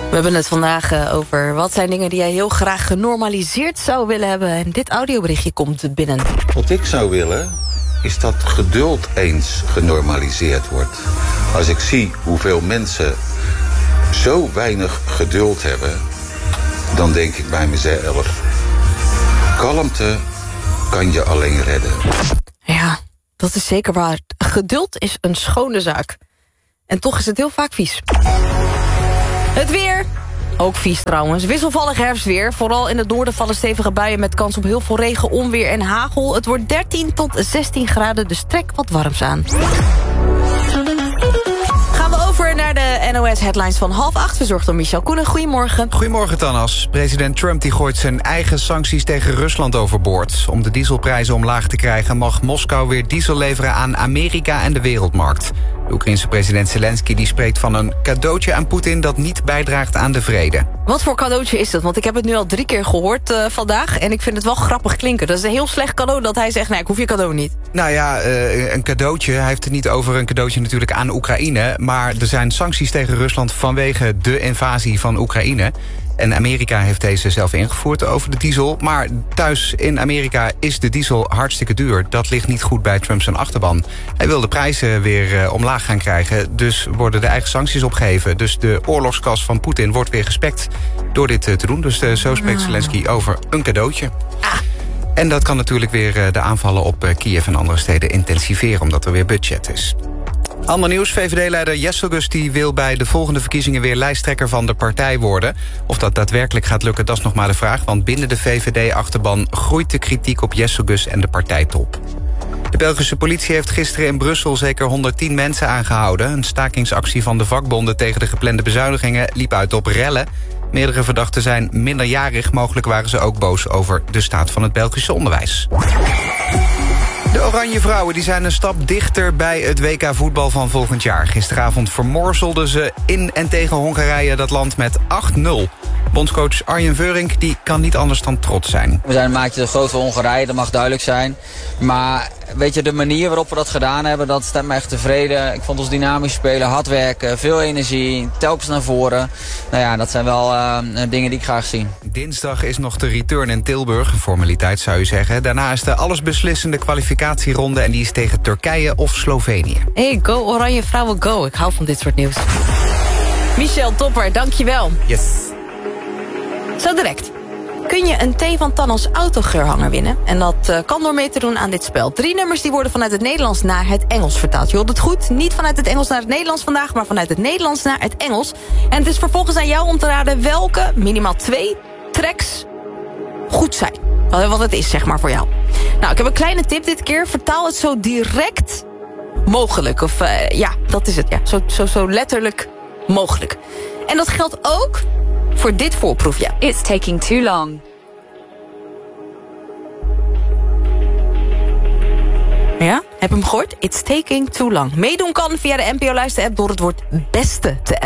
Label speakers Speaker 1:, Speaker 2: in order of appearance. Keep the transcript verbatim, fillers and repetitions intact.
Speaker 1: We hebben het vandaag uh, over wat zijn dingen die jij heel graag genormaliseerd zou willen hebben. En dit audioberichtje komt binnen.
Speaker 2: Wat ik zou willen is dat geduld eens genormaliseerd wordt. Als ik zie hoeveel mensen zo weinig geduld hebben, dan denk ik bij mezelf, kalmte kan je alleen redden.
Speaker 1: Ja, dat is zeker waar. Geduld is een schone zaak. En toch is het heel vaak vies. Het weer. Ook vies trouwens. Wisselvallig herfstweer. Vooral in het noorden vallen stevige buien met kans op heel veel regen, onweer en hagel. Het wordt dertien tot zestien graden, dus trek wat warms aan. Gaan we over naar de N O S-headlines van half acht. Verzorgd door Michel Koenen. Goedemorgen.
Speaker 3: Goedemorgen, Tannas. President Trump die gooit zijn eigen sancties tegen Rusland overboord. Om de dieselprijzen omlaag te krijgen mag Moskou weer diesel leveren aan Amerika en de wereldmarkt. De Oekraïense president Zelensky die spreekt van een cadeautje aan Poetin dat niet bijdraagt aan de vrede.
Speaker 1: Wat voor cadeautje is dat? Want ik heb het nu al drie keer gehoord uh, vandaag. En ik vind het wel grappig klinken. Dat is een heel slecht cadeau dat hij zegt, nee, ik hoef je cadeau niet.
Speaker 3: Nou ja, uh, een cadeautje. Hij heeft het niet over een cadeautje natuurlijk aan Oekraïne. Maar er zijn sancties tegen Rusland vanwege de invasie van Oekraïne. En Amerika heeft deze zelf ingevoerd over de diesel. Maar thuis in Amerika is de diesel hartstikke duur. Dat ligt niet goed bij Trump zijn achterban. Hij wil de prijzen weer uh, omlaag gaan krijgen. Dus worden de eigen sancties opgeheven. Dus de oorlogskas van Poetin wordt weer gespekt door dit uh, te doen. Dus uh, zo spreekt Zelensky over een cadeautje.
Speaker 1: Ah.
Speaker 3: En dat kan natuurlijk weer uh, de aanvallen op uh, Kiev en andere steden intensiveren, omdat er weer budget is. Ander nieuws, V V D-leider Jesselgus die wil bij de volgende verkiezingen weer lijsttrekker van de partij worden. Of dat daadwerkelijk gaat lukken, dat is nog maar de vraag, want binnen de V V D-achterban groeit de kritiek op Jesselgus en de partijtop. De Belgische politie heeft gisteren in Brussel zeker honderdtien mensen aangehouden. Een stakingsactie van de vakbonden tegen de geplande bezuinigingen liep uit op rellen. Meerdere verdachten zijn minderjarig, mogelijk waren ze ook boos over de staat van het Belgische onderwijs. De Oranje Vrouwen die zijn een stap dichter bij het W K voetbal van volgend jaar. Gisteravond vermorselden ze in en tegen Hongarije dat land met acht nul. Bondscoach Arjen Veurink die kan niet anders dan trots zijn.
Speaker 4: We zijn een maatje te groot voor Hongarije, dat mag duidelijk zijn. Maar weet je, de manier waarop we dat gedaan hebben, dat stemt me echt tevreden. Ik vond ons dynamisch spelen, hard werken, veel energie, telkens naar voren. Nou ja, dat zijn wel uh, dingen die ik graag zie.
Speaker 3: Dinsdag is nog de return in Tilburg, een formaliteit zou je zeggen. Daarna is de allesbeslissende kwalificatieronde en die is tegen Turkije of Slovenië.
Speaker 1: Hey, go Oranje Vrouwen, go. Ik hou van dit soort nieuws. Michel, topper, dankjewel.
Speaker 3: Yes.
Speaker 1: Zo direct. Kun je een thee van Tannos autogeurhanger winnen? En dat uh, kan door mee te doen aan dit spel. Drie nummers die worden vanuit het Nederlands naar het Engels vertaald. Je hoort het goed, niet vanuit het Engels naar het Nederlands vandaag, maar vanuit het Nederlands naar het Engels. En het is vervolgens aan jou om te raden welke, minimaal twee, tracks goed zijn. Wat het is, zeg maar, voor jou. Nou, ik heb een kleine tip dit keer. Vertaal het zo direct mogelijk. Of uh, ja, dat is het. Ja. Zo, zo, zo letterlijk mogelijk. En dat geldt ook voor dit voorproefje.
Speaker 5: It's taking too long.
Speaker 1: Ja, heb je hem gehoord? It's taking too long. Meedoen kan via de N P O Luister-app door het woord beste te appen.